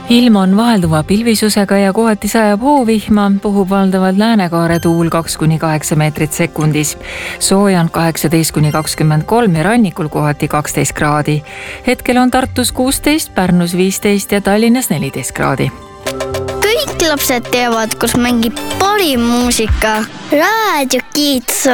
Ilm on vahelduva pilvisusega ja kohati sajab hoovihma, puhub valdavalt läänekaare tuul 2–8 meetrit sekundis. Sooja on 18–23 ja rannikul kohati 12 kraadi. Hetkel on Tartus 16, Pärnus 15 ja Tallinnas 14 kraadi. Kõik lapsed teavad, kus mängib parim muusika. Raadio Kids.